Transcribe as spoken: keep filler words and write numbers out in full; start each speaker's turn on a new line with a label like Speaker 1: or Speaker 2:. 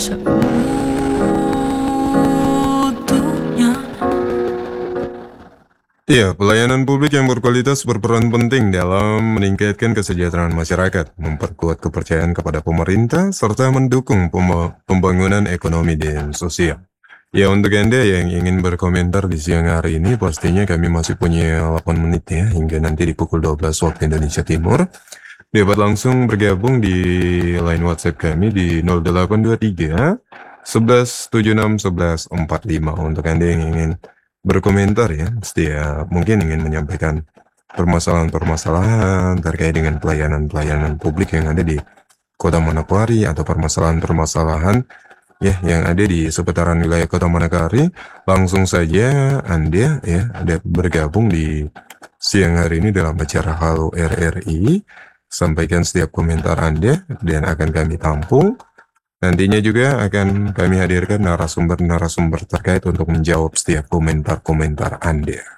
Speaker 1: seutuhnya.
Speaker 2: Iya, pelayanan publik yang berkualitas berperan penting dalam meningkatkan kesejahteraan masyarakat, memperkuat kepercayaan kepada pemerintah, serta mendukung pem- pembangunan ekonomi dan sosial. Ya, untuk Anda yang ingin berkomentar di siang hari ini, pastinya kami masih punya delapan menit ya, hingga nanti di pukul dua belas waktu Indonesia Timur. Dapat langsung bergabung di line WhatsApp kami di nol delapan dua tiga sebelas tujuh enam sebelas empat lima untuk Anda yang ingin berkomentar ya, setiap mungkin ingin menyampaikan permasalahan-permasalahan terkait dengan pelayanan-pelayanan publik yang ada di Kota Manokwari atau permasalahan-permasalahan ya yang ada di seputaran wilayah Kota Manokwari, langsung saja Anda ya ada bergabung di siang hari ini dalam acara Halo R R I. Sampaikan setiap komentar Anda dan akan kami tampung. Nantinya juga akan kami hadirkan narasumber-narasumber terkait untuk menjawab setiap komentar-komentar Anda.